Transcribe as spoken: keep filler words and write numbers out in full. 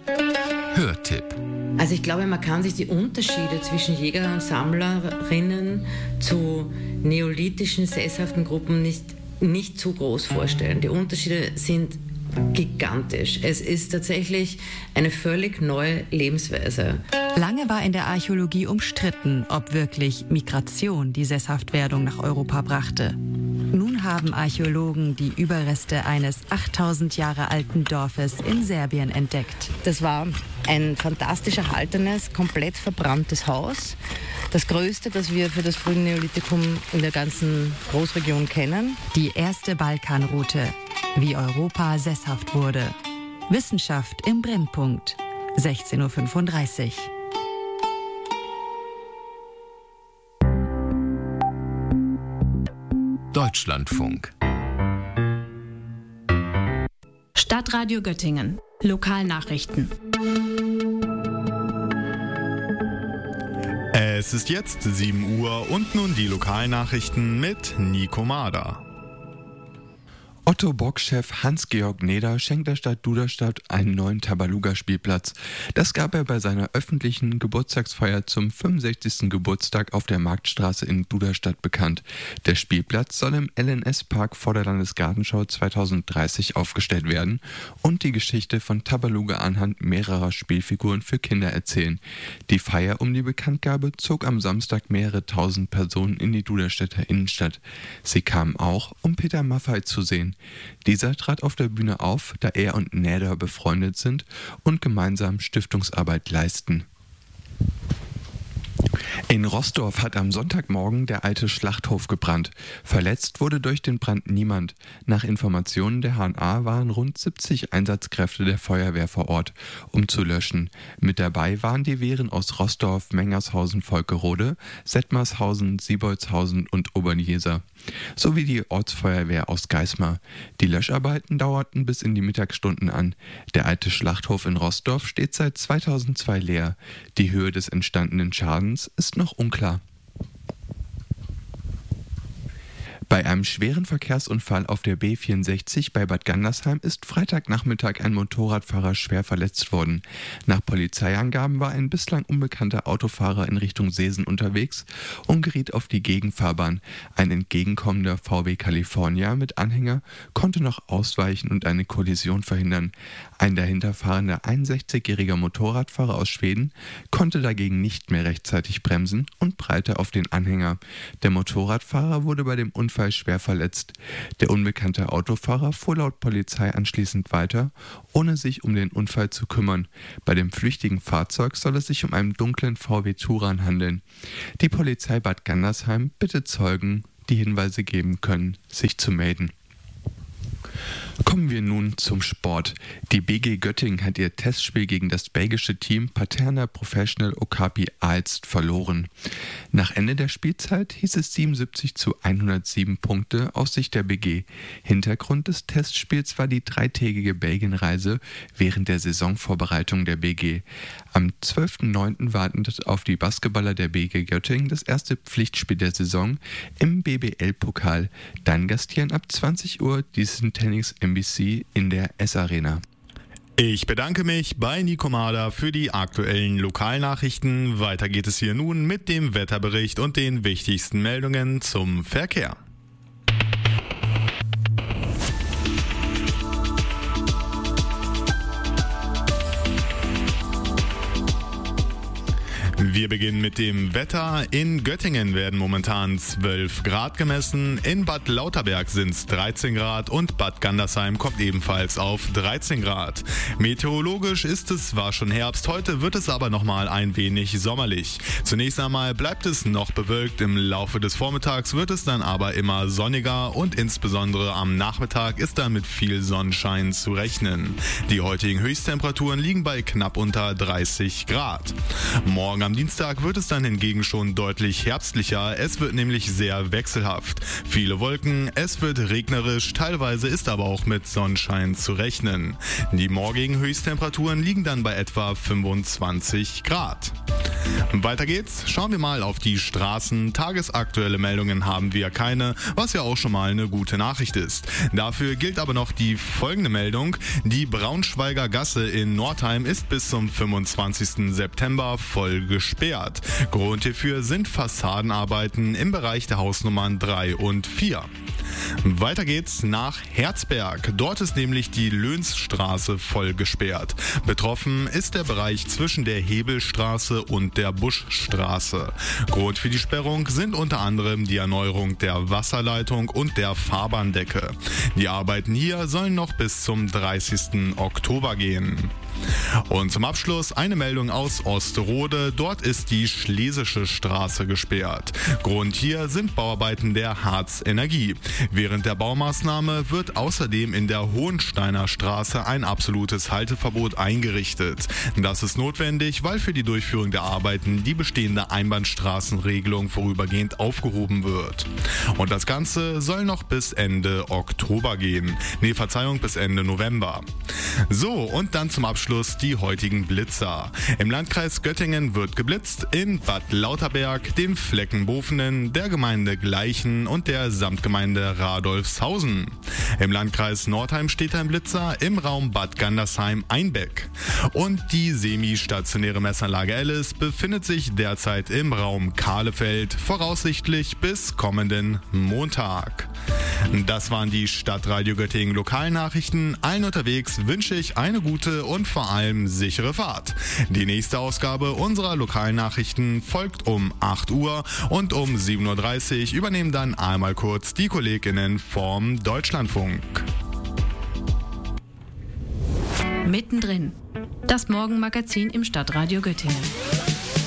Hörtipp. Also ich glaube, man kann sich die Unterschiede zwischen Jäger und Sammlerinnen zu neolithischen, sesshaften Gruppen nicht, nicht zu groß vorstellen. Die Unterschiede sind gigantisch. Es ist tatsächlich eine völlig neue Lebensweise. Lange war in der Archäologie umstritten, ob wirklich Migration die Sesshaftwerdung nach Europa brachte. Nun haben Archäologen die Überreste eines achttausend Jahre alten Dorfes in Serbien entdeckt. Das war ein fantastisch erhaltenes, komplett verbranntes Haus. Das größte, das wir für das frühe Neolithikum in der ganzen Großregion kennen. Die erste Balkanroute, wie Europa sesshaft wurde. Wissenschaft im Brennpunkt, sechzehn Uhr fünfunddreißig. Deutschlandfunk. Stadtradio Göttingen. Lokalnachrichten. Es ist jetzt sieben Uhr und nun die Lokalnachrichten mit Nico Mader. Otto-Bock-Chef Hans-Georg Neder schenkt der Stadt Duderstadt einen neuen Tabaluga-Spielplatz. Das gab er bei seiner öffentlichen Geburtstagsfeier zum fünfundsechzigsten Geburtstag auf der Marktstraße in Duderstadt bekannt. Der Spielplatz soll im L N S-Park vor der Landesgartenschau zweitausenddreißig aufgestellt werden und die Geschichte von Tabaluga anhand mehrerer Spielfiguren für Kinder erzählen. Die Feier um die Bekanntgabe zog am Samstag mehrere tausend Personen in die Duderstädter Innenstadt. Sie kamen auch, um Peter Maffay zu sehen. Dieser trat auf der Bühne auf, da er und Näder befreundet sind und gemeinsam Stiftungsarbeit leisten. In Roßdorf hat am Sonntagmorgen der alte Schlachthof gebrannt. Verletzt wurde durch den Brand niemand. Nach Informationen der H N A waren rund siebzig Einsatzkräfte der Feuerwehr vor Ort, um zu löschen. Mit dabei waren die Wehren aus Roßdorf, Mengershausen, Volkerode, Settmarshausen, Sieboldshausen und Oberjeser, sowie die Ortsfeuerwehr aus Geismar. Die Löscharbeiten dauerten bis in die Mittagsstunden an. Der alte Schlachthof in Roßdorf steht seit zweitausendzwei leer. Die Höhe des entstandenen Schadens ist noch unklar. Bei einem schweren Verkehrsunfall auf der B vierundsechzig bei Bad Gandersheim ist Freitagnachmittag ein Motorradfahrer schwer verletzt worden. Nach Polizeiangaben war ein bislang unbekannter Autofahrer in Richtung Seesen unterwegs und geriet auf die Gegenfahrbahn. Ein entgegenkommender V W California mit Anhänger konnte noch ausweichen und eine Kollision verhindern. Ein dahinterfahrender einundsechzigjähriger Motorradfahrer aus Schweden konnte dagegen nicht mehr rechtzeitig bremsen und prallte auf den Anhänger. Der Motorradfahrer wurde bei dem Unfall schwer verletzt. Der unbekannte Autofahrer fuhr laut Polizei anschließend weiter, ohne sich um den Unfall zu kümmern. Bei dem flüchtigen Fahrzeug soll es sich um einen dunklen V W Touran handeln. Die Polizei Bad Gandersheim bittet Zeugen, die Hinweise geben können, sich zu melden. Kommen wir nun zum Sport. Die B G Göttingen hat ihr Testspiel gegen das belgische Team Paterna Professional Okapi Aalst verloren. Nach Ende der Spielzeit hieß es siebenundsiebzig zu hundertsieben Punkte aus Sicht der B G. Hintergrund des Testspiels war die dreitägige Belgienreise während der Saisonvorbereitung der B G. Am zwölften neunten wartet auf die Basketballer der B G Göttingen das erste Pflichtspiel der Saison im B B L-Pokal. Dann gastieren ab zwanzig Uhr die Syntenix M B C in der S-Arena. Ich bedanke mich bei Nico Mader für die aktuellen Lokalnachrichten. Weiter geht es hier nun mit dem Wetterbericht und den wichtigsten Meldungen zum Verkehr. Wir beginnen mit dem Wetter. In Göttingen werden momentan zwölf Grad gemessen, in Bad Lauterberg sind es dreizehn Grad und Bad Gandersheim kommt ebenfalls auf dreizehn Grad. Meteorologisch ist es zwar schon Herbst, heute wird es aber nochmal ein wenig sommerlich. Zunächst einmal bleibt es noch bewölkt, im Laufe des Vormittags wird es dann aber immer sonniger und insbesondere am Nachmittag ist dann mit viel Sonnenschein zu rechnen. Die heutigen Höchsttemperaturen liegen bei knapp unter dreißig Grad. Morgen am Am Dienstag wird es dann hingegen schon deutlich herbstlicher. Es wird nämlich sehr wechselhaft. Viele Wolken, es wird regnerisch, teilweise ist aber auch mit Sonnenschein zu rechnen. Die morgigen Höchsttemperaturen liegen dann bei etwa fünfundzwanzig Grad. Weiter geht's. Schauen wir mal auf die Straßen. Tagesaktuelle Meldungen haben wir keine, was ja auch schon mal eine gute Nachricht ist. Dafür gilt aber noch die folgende Meldung. Die Braunschweiger Gasse in Nordheim ist bis zum fünfundzwanzigsten September voll gesperrt. Grund hierfür sind Fassadenarbeiten im Bereich der Hausnummern drei und vier. Weiter geht's nach Herzberg. Dort ist nämlich die Lönsstraße voll gesperrt. Betroffen ist der Bereich zwischen der Hebelstraße und der Buschstraße. Grund für die Sperrung sind unter anderem die Erneuerung der Wasserleitung und der Fahrbahndecke. Die Arbeiten hier sollen noch bis zum dreißigsten Oktober gehen. Und zum Abschluss eine Meldung aus Osterode. Dort ist die Schlesische Straße gesperrt. Grund hier sind Bauarbeiten der Harz Energie. Während der Baumaßnahme wird außerdem in der Hohensteiner Straße ein absolutes Halteverbot eingerichtet. Das ist notwendig, weil für die Durchführung der Arbeiten die bestehende Einbahnstraßenregelung vorübergehend aufgehoben wird. Und das Ganze soll noch bis Ende Oktober gehen. Nee, Verzeihung, bis Ende November. So, und dann zum Abschluss die heutigen Blitzer. Im Landkreis Göttingen wird geblitzt, in Bad Lauterberg, dem Fleckenbofenen, der Gemeinde Gleichen und der Samtgemeinde Radolfshausen. Im Landkreis Nordheim steht ein Blitzer, im Raum Bad Gandersheim-Einbeck. Und die semi-stationäre Messanlage Alice befindet sich derzeit im Raum Kahlefeld, voraussichtlich bis kommenden Montag. Das waren die Stadtradio Göttingen Lokalnachrichten. Allen unterwegs wünsche ich eine gute und vor allem sichere Fahrt. Die nächste Ausgabe unserer Lokalnachrichten folgt um acht Uhr und um sieben Uhr dreißig übernehmen dann einmal kurz die Kolleginnen vom Deutschlandfunk. Mittendrin. Das Morgenmagazin im Stadtradio Göttingen.